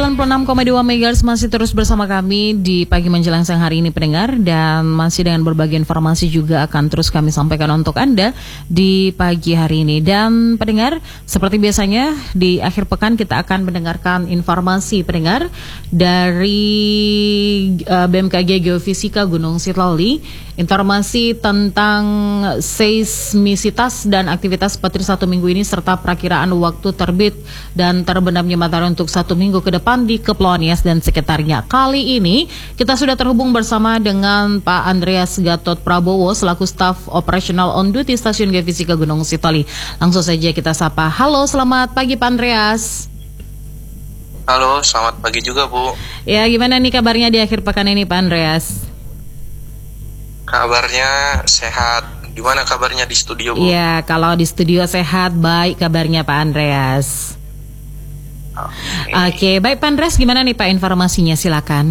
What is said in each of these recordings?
96,2 MHz masih terus bersama kami di pagi menjelang siang hari ini pendengar, dan masih dengan berbagai informasi juga akan terus kami sampaikan untuk Anda di pagi hari ini. Dan pendengar, seperti biasanya di akhir pekan kita akan mendengarkan informasi pendengar dari BMKG Geofisika Gunung Sitoli, informasi tentang seismisitas dan aktivitas petir 1 minggu ini serta perakiraan waktu terbit dan terbenamnya matahari untuk 1 minggu ke depan di Kepulauan Nias dan sekitarnya. Kali ini kita sudah terhubung bersama dengan Pak Andreas Gatot Prabowo selaku staf operasional on duty Stasiun Geofisika Gunung Sitoli. Langsung saja kita sapa. Halo, selamat pagi Pak Andreas. Halo, selamat pagi juga Bu. Ya, gimana nih kabarnya di akhir pekan ini Pak Andreas? Kabarnya sehat. Gimana kabarnya di studio Bu? Iya, kalau di studio sehat, baik kabarnya Pak Andreas. Oke, baik Pak Andreas, gimana nih Pak informasinya, silakan.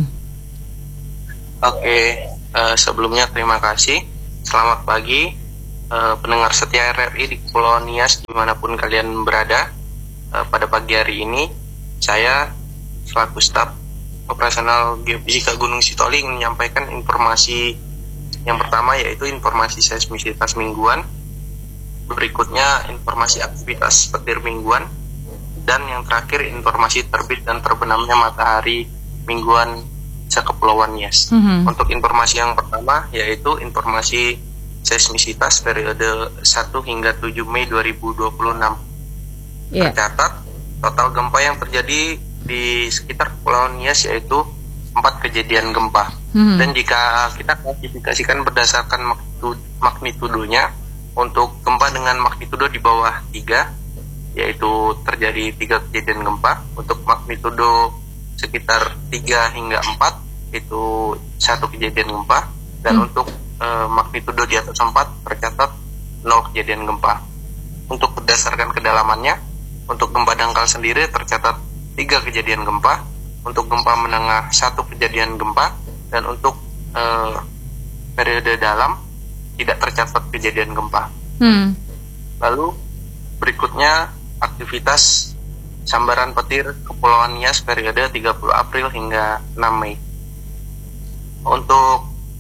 Oke, sebelumnya terima kasih. Selamat pagi pendengar setia RRI di Kepulauan Nias dimanapun kalian berada. Pada pagi hari ini saya selaku staf operasional Geofisika Gunung Sitoli ingin menyampaikan informasi yang pertama, yaitu informasi seismisitas mingguan. Berikutnya informasi aktivitas petir mingguan. Dan yang terakhir informasi terbit dan terbenamnya matahari mingguan sekepulauan Nias. Untuk informasi yang pertama yaitu informasi seismisitas periode 1 hingga 7 Mei 2026. Tercatat total gempa yang terjadi di sekitar Kepulauan Nias yaitu 4 kejadian gempa. Dan jika kita klasifikasikan berdasarkan magnitudonya, untuk gempa dengan magnitudo di bawah 3 yaitu terjadi 3 kejadian gempa. Untuk magnitudo sekitar 3 hingga 4 itu 1 kejadian gempa. Dan untuk magnitudo di atas 4 tercatat 0 kejadian gempa. Untuk berdasarkan kedalamannya, untuk gempa dangkal sendiri tercatat 3 kejadian gempa. Untuk gempa menengah 1 kejadian gempa. Dan untuk periode dalam tidak tercatat kejadian gempa. Lalu berikutnya aktivitas sambaran petir Kepulauan Nias periode 30 April hingga 6 Mei. Untuk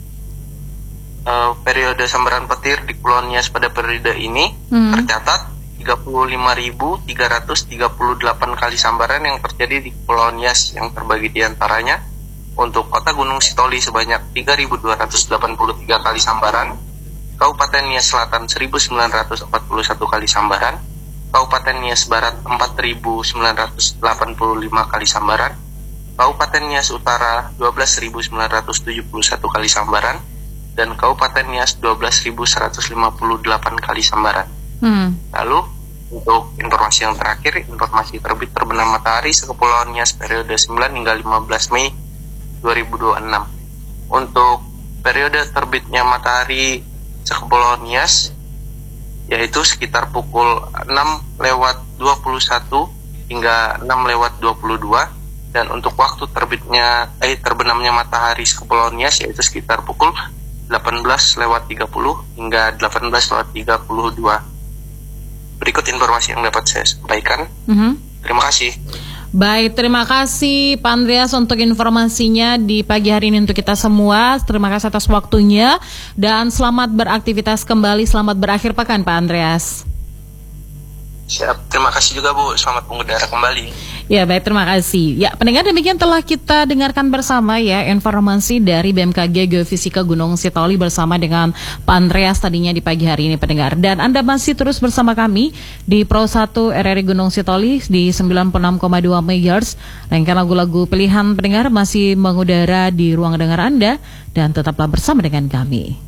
periode sambaran petir di Kepulauan Nias pada periode ini tercatat 35.338 kali sambaran yang terjadi di Kepulauan Nias, yang terbagi di antaranya untuk Kota Gunung Sitoli sebanyak 3.283 kali sambaran, Kabupaten Nias Selatan 1.941 kali sambaran, Kabupaten Nias Barat 4.985 kali sambaran, Kabupaten Nias Utara 12.971 kali sambaran, dan Kabupaten Nias 12.158 kali sambaran. Lalu untuk informasi yang terakhir, informasi terbit terbenam matahari sekepulauan Nias periode 9 hingga 15 Mei 2026. Untuk periode terbitnya matahari sekepulauan Nias yaitu sekitar pukul 6:21 hingga 6:22, dan untuk waktu terbenamnya matahari sekepulauan Nias yaitu sekitar pukul 18:30 hingga 18:32. Berikut informasi yang dapat saya sampaikan. Terima kasih. Baik, terima kasih Pak Andreas untuk informasinya di pagi hari ini untuk kita semua. Terima kasih atas waktunya dan selamat beraktivitas kembali, selamat berakhir pekan Pak Andreas. Siap, terima kasih juga Bu, selamat mengudara kembali. Ya baik, terima kasih. Ya pendengar, demikian telah kita dengarkan bersama ya informasi dari BMKG Geofisika Gunung Sitoli bersama dengan Pak Andreas tadinya di pagi hari ini pendengar. Dan Anda masih terus bersama kami di Pro 1 RRI Gunung Sitoli di 96,2 MHz. Rangkaian lagu-lagu pilihan pendengar masih mengudara di ruang dengar Anda, dan tetaplah bersama dengan kami.